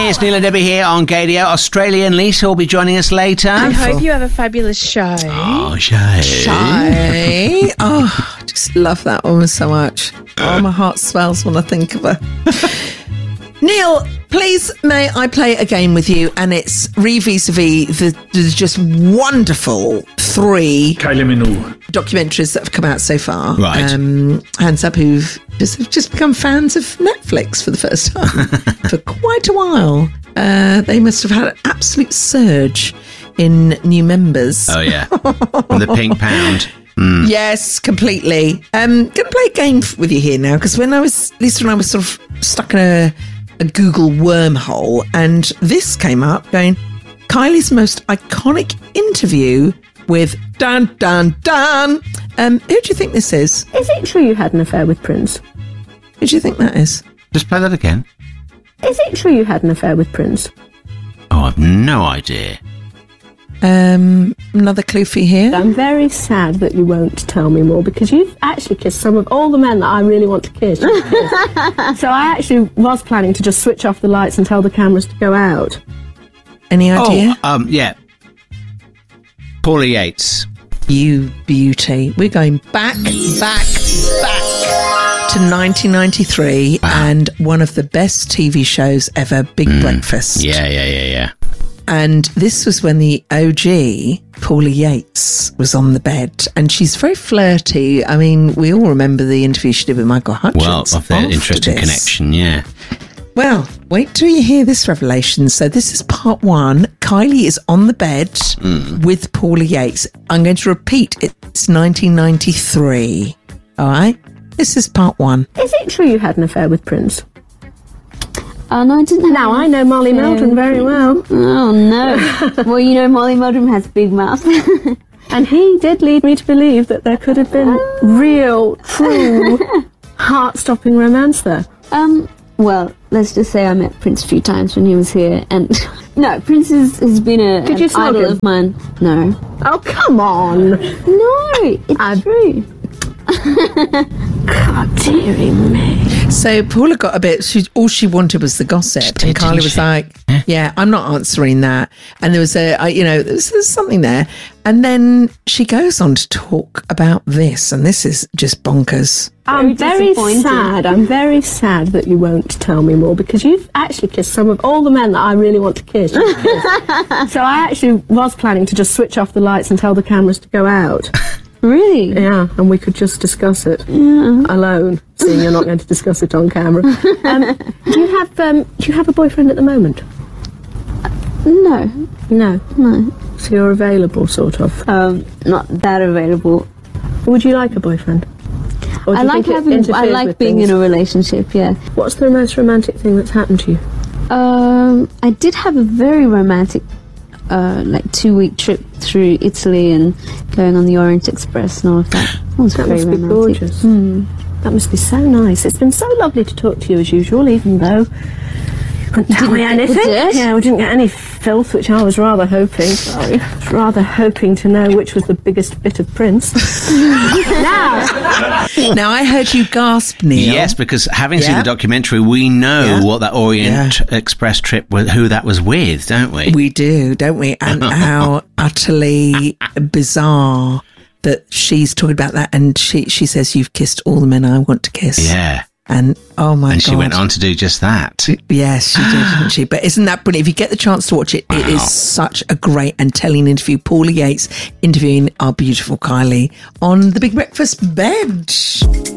Hey, it's Neil and Debbie here on Gadio. Australian Lisa will be joining us later. I hope you have a fabulous show. Oh, Shay. Shy. Oh, I just love that woman so much. Oh, my heart swells when I think of her. Neil, please may I play a game with you? And it's vis-a-vis the just wonderful 3 Kylie Minogue documentaries that have come out so far. Right. Hands up who've just become fans of Netflix for the first time for quite a while. They must have had an absolute surge in new members. Oh, yeah. From the Pink Pound. Yes, completely. Going to play a game with you here now, because when I was sort of stuck in a Google wormhole, and this came up going, Kylie's most iconic interview with Dan. Who do you think this is? Is it true you had an affair with Prince? Who do you think that is? Just play that again. Is it true you had an affair with Prince? Oh, I've no idea. Another clue for you here. I'm very sad that you won't tell me more, because you've actually kissed some of all the men that I really want to kiss. So I actually was planning to just switch off the lights and tell the cameras to go out. Any idea? Oh, yeah. Paula Yates. You beauty. We're going back to 1993 and one of the best TV shows ever, Big Breakfast. Yeah. And this was when the OG, Paula Yates, was on the bed. And she's very flirty. I mean, we all remember the interview she did with Michael Hutchence. Well, of their interesting connection, yeah. Well, wait till you hear this revelation. So this is part 1. Kylie is on the bed with Paula Yates. I'm going to repeat. It's 1993. All right? This is part 1. Is it true you had an affair with Prince? Oh, no, I didn't. Now, I know Molly Meldrum very well. Oh, no. Well, you know, Molly Meldrum has a big mouth. And he did lead me to believe that there could have been real, true, heart-stopping romance there. Well, let's just say I met Prince a few times when he was here, and no, Prince has been an idol of mine. No. Oh, come on. No, it's true. God, dearie me. So Paula got a bit, all she wanted was the gossip. And Kylie was like, yeah, I'm not answering that. And there was there's something there. And then she goes on to talk about this, and this is just bonkers. I'm very sad. I'm very sad that you won't tell me more, because you've actually kissed some of all the men that I really want to kiss. So I actually was planning to just switch off the lights and tell the cameras to go out. Really? Yeah, and we could just discuss it alone, seeing you're not going to discuss it on camera. Do you have a boyfriend at the moment? No. So you're available, sort of? Not that available. Would you like a boyfriend? Or do I you like think I like being in a relationship, yeah. What's the most romantic thing that's happened to you? I did have a very romantic 2-week trip through Italy and going on the Orient Express and all of that. That was very must be romantic. Gorgeous. That must be so nice. It's been so lovely to talk to you as usual, even though you couldn't tell me anything. Yeah, we didn't get any filth, which I was rather hoping. Sorry. I was rather hoping to know which was the biggest bit of Prince. Now, I heard you gasp, Neil. Yes, because having seen the documentary, we know what that Orient Express trip was, who that was with, don't we? We do, don't we? And how utterly bizarre that she's talking about that, and she says, you've kissed all the men I want to kiss. Yeah. And oh my God. And she went on to do just that. Yes, she did, didn't she? But isn't that brilliant? If you get the chance to watch it, it is such a great and telling interview. Paula Yates interviewing our beautiful Kylie on the Big Breakfast bed.